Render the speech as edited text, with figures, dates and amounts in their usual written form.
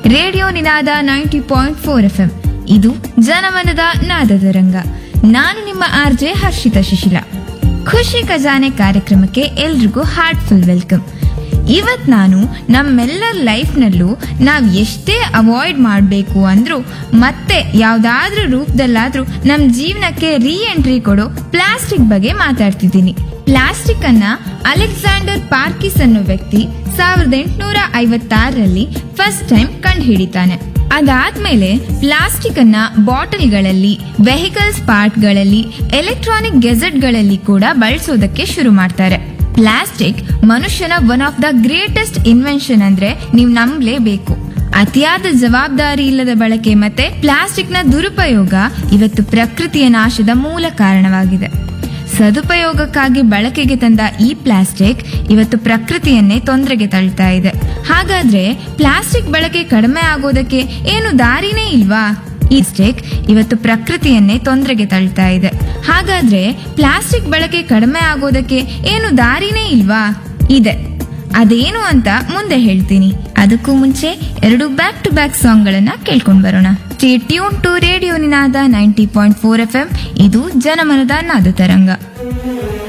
Radio ನಿನಾದ 90.4 FM. ಇದು ಜನಮನದ ನಾದದ ರಂಗ. ನಾನು ನಿಮ್ಮ ಆರ್ಜೆ ಹರ್ಷಿತಾ ಶಿಶಿಲ. ಖುಷಿ ಖಜಾನೆ ಕಾರ್ಯಕ್ರಮಕ್ಕೆ ಎಲ್ರಿಗೂ ಹಾರ್ಟ್ಫುಲ್ ವೆಲ್ಕಮ್. ಇವತ್ ನಾನು ನಮ್ಮೆಲ್ಲರ ಲೈಫ್ನಲ್ಲೂ ನಾವ್ ಎಷ್ಟೇ ಅವಾಯ್ಡ್ ಮಾಡಬೇಕು ಅಂದ್ರೂ ಮತ್ತೆ ಯಾವ್ದಾದ್ರೂ ರೂಪದಲ್ಲಾದ್ರೂ ನಮ್ ಜೀವನಕ್ಕೆ ರೀ ಎಂಟ್ರಿ ಕೊಡೋ ಪ್ಲಾಸ್ಟಿಕ್ ಬಗ್ಗೆ ಮಾತಾಡ್ತಿದ್ದೀನಿ. ಪ್ಲಾಸ್ಟಿಕ್ ಅನ್ನ ಅಲೆಕ್ಸಾಂಡರ್ ಪಾರ್ಕಿಸ್ ಅನ್ನೋ ವ್ಯಕ್ತಿ 1856ರಲ್ಲಿ ಫಸ್ಟ್ ಟೈಮ್ ಕಂಡು ಹಿಡಿತಾನೆ. ಅದಾದ್ಮೇಲೆ ಪ್ಲಾಸ್ಟಿಕ್ ಅನ್ನ ಬಾಟಲ್ಗಳಲ್ಲಿ, ವೆಹಿಕಲ್ಸ್ ಪಾರ್ಟ್ಗಳಲ್ಲಿ, ಎಲೆಕ್ಟ್ರಾನಿಕ್ ಗೆಜೆಟ್ಗಳಲ್ಲಿ ಕೂಡ ಬಳಸೋದಕ್ಕೆ ಶುರು ಮಾಡ್ತಾರೆ. ಪ್ಲಾಸ್ಟಿಕ್ ಮನುಷ್ಯನ one of the greatest invention ಅಂದ್ರೆ ನೀವು ನಂಬಲೇಬೇಕು. ಅತಿಯಾದ ಜವಾಬ್ದಾರಿ ಇಲ್ಲದ ಬಳಕೆ ಮತ್ತೆ ಪ್ಲಾಸ್ಟಿಕ್ ನ ದುರುಪಯೋಗ ಇವತ್ತು ಪ್ರಕೃತಿಯ ನಾಶದ ಮೂಲ ಕಾರಣವಾಗಿದೆ. ಸದುಪಯೋಗಕ್ಕಾಗಿ ಬಳಕೆಗೆ ತಂದ ಈ ಪ್ಲಾಸ್ಟಿಕ್ ಇವತ್ತು ಪ್ರಕೃತಿಯನ್ನೇ ತೊಂದರೆಗೆ ತಳ್ತಾ ಇದೆ. ಹಾಗಾದ್ರೆ ಪ್ಲಾಸ್ಟಿಕ್ ಬಳಕೆ ಕಡಿಮೆ ಆಗೋದಕ್ಕೆ ಏನು ದಾರಿನೇ ಇಲ್ವಾ? ಈ ಪ್ಲಾಸ್ಟಿಕ್ ಇವತ್ತು ಪ್ರಕೃತಿಯನ್ನೇ ತೊಂದರೆಗೆ ತಳ್ತಾ ಇದೆ. ಹಾಗಾದ್ರೆ ಪ್ಲಾಸ್ಟಿಕ್ ಬಳಕೆ ಕಡಿಮೆ ಆಗೋದಕ್ಕೆ ಏನು ದಾರಿನೇ ಇಲ್ವಾ? ಇದೆ. ಅದೇನು ಅಂತ ಮುಂದೆ ಹೇಳ್ತೀನಿ. ಅದಕ್ಕೂ ಮುಂಚೆ 2 ಬ್ಯಾಕ್ ಟು ಬ್ಯಾಕ್ ಸಾಂಗ್ ಗಳನ್ನ ಕೇಳ್ಕೊಂಡ್ ಬರೋಣ. Stay tune to radio Ninada 90.4 FM. ಇದು ಜನಮನದ ನಾದ ತರಂಗ.